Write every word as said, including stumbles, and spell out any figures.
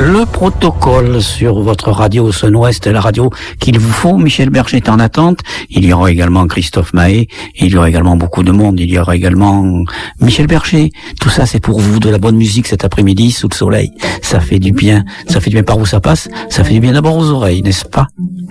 Le protocole sur votre radio Sun-Ouest, la radio qu'il vous faut. Michel Berger est en attente. Il y aura également Christophe Mahé. Il y aura également beaucoup de monde. Il y aura également Michel Berger. Tout ça, c'est pour vous de la bonne musique cet après-midi sous le soleil. Ça fait du bien. Ça fait du bien par où ça passe. Ça fait du bien d'abord aux oreilles, n'est-ce pas?